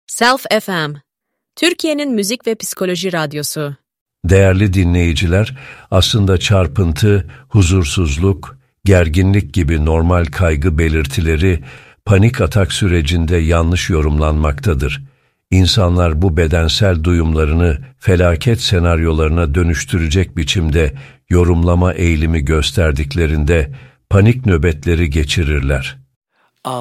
Self FM, Türkiye'nin müzik ve psikoloji radyosu. Değerli dinleyiciler, aslında çarpıntı, huzursuzluk, gerginlik gibi normal kaygı belirtileri panik atak sürecinde yanlış yorumlanmaktadır. İnsanlar bu bedensel duyumlarını felaket senaryolarına dönüştürecek biçimde yorumlama eğilimi gösterdiklerinde panik nöbetleri geçirirler.